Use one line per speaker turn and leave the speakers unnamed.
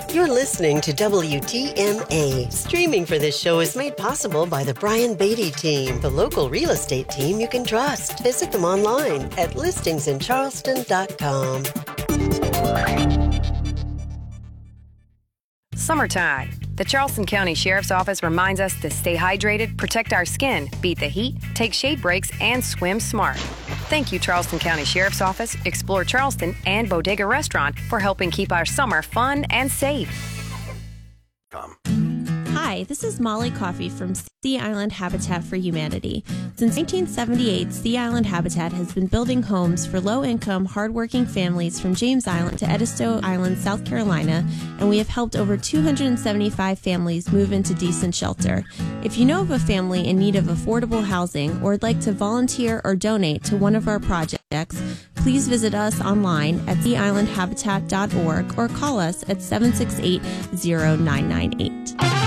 You're listening to WTMA. Streaming for this show is made possible by the Brian Beatty team, the local real estate team you can trust. Visit them online at listingsincharleston.com.
Summertime. The Charleston County Sheriff's Office reminds us to stay hydrated, protect our skin, beat the heat, take shade breaks, and swim smart. Thank you, Charleston County Sheriff's Office, Explore Charleston, and Bodega Restaurant for helping keep our summer fun and safe.
Hi, this is Molly Coffey from Sea Island Habitat for Humanity. Since 1978, Sea Island Habitat has been building homes for low-income, hardworking families from James Island to Edisto Island, South Carolina, and we have helped over 275 families move into decent shelter. If you know of a family in need of affordable housing or would like to volunteer or donate to one of our projects, please visit us online at seaislandhabitat.org or call us at 768-0998.